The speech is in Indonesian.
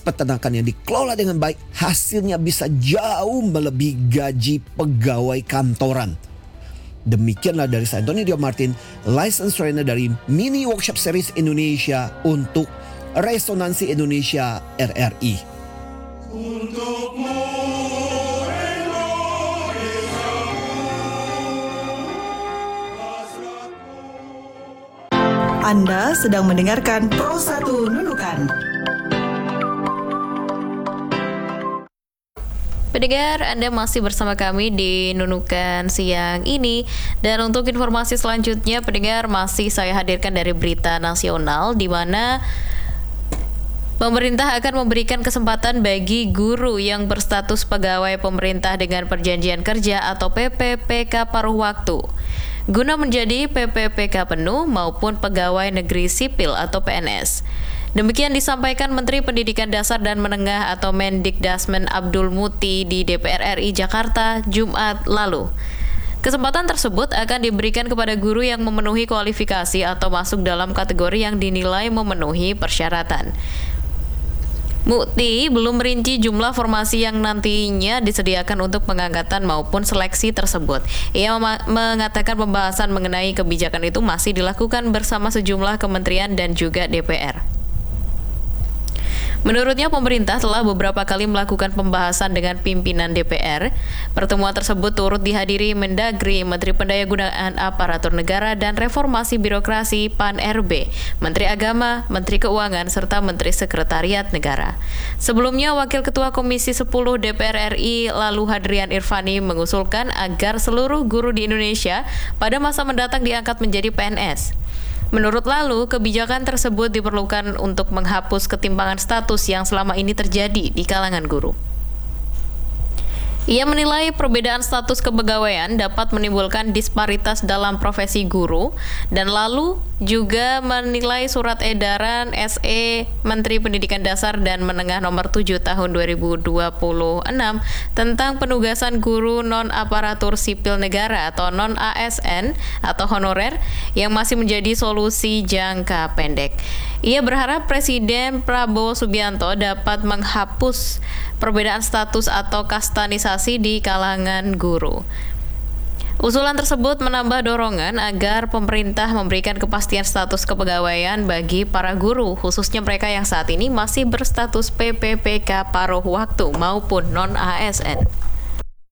peternakan yang dikelola dengan baik, hasilnya bisa jauh melebihi gaji pegawai kantoran. Demikianlah dari saya, Anthony Dio Martin, License Trainer dari Mini Workshop Series Indonesia untuk Resonansi Indonesia RRI. Anda sedang mendengarkan Pro 1 Nunukan. Pendengar, Anda masih bersama kami di Nunukan siang ini. Dan untuk informasi selanjutnya, pendengar, masih saya hadirkan dari Berita Nasional, di mana pemerintah akan memberikan kesempatan bagi guru yang berstatus pegawai pemerintah dengan perjanjian kerja atau PPPK paruh waktu, guna menjadi PPPK penuh maupun pegawai negeri sipil atau PNS. Demikian disampaikan Menteri Pendidikan Dasar dan Menengah atau Mendikdasmen Abdul Muti di DPR RI Jakarta Jumat lalu. Kesempatan tersebut akan diberikan kepada guru yang memenuhi kualifikasi atau masuk dalam kategori yang dinilai memenuhi persyaratan. Muti belum merinci jumlah formasi yang nantinya disediakan untuk pengangkatan maupun seleksi tersebut. Ia mengatakan pembahasan mengenai kebijakan itu masih dilakukan bersama sejumlah kementerian dan juga DPR. Menurutnya, pemerintah telah beberapa kali melakukan pembahasan dengan pimpinan DPR. Pertemuan tersebut turut dihadiri Mendagri, Menteri Pendayagunaan Aparatur Negara dan Reformasi Birokrasi PAN-RB, Menteri Agama, Menteri Keuangan, serta Menteri Sekretariat Negara. Sebelumnya, Wakil Ketua Komisi 10 DPR RI Lalu Hadrian Irvani mengusulkan agar seluruh guru di Indonesia pada masa mendatang diangkat menjadi PNS. Menurut Lalu, kebijakan tersebut diperlukan untuk menghapus ketimpangan status yang selama ini terjadi di kalangan guru. Ia menilai perbedaan status kepegawaian dapat menimbulkan disparitas dalam profesi guru, dan Lalu juga menilai surat edaran SE Menteri Pendidikan Dasar dan Menengah nomor 7 tahun 2026 tentang penugasan guru non-aparatur sipil negara atau non-ASN atau honorer yang masih menjadi solusi jangka pendek. Ia berharap Presiden Prabowo Subianto dapat menghapus perbedaan status atau kastanisasi di kalangan guru. Usulan tersebut menambah dorongan agar pemerintah memberikan kepastian status kepegawaian bagi para guru, khususnya mereka yang saat ini masih berstatus PPPK paruh waktu maupun non-ASN.